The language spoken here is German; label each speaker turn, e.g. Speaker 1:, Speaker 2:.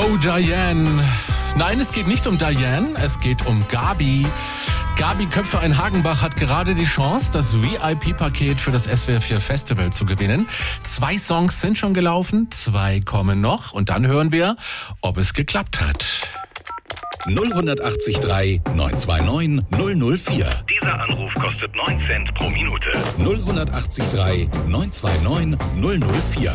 Speaker 1: Oh, Diane. Nein, es geht nicht um Diane, es geht um Gabi. Gabi Köpfe-Hagenbach hat gerade die Chance, das VIP-Paket für das SWR4 Festival zu gewinnen. 2 Songs sind schon gelaufen, 2 kommen noch und dann hören wir, ob es geklappt hat.
Speaker 2: 08039 929 004.
Speaker 3: Dieser Anruf kostet 9 Cent pro Minute.
Speaker 2: 08039 929 004.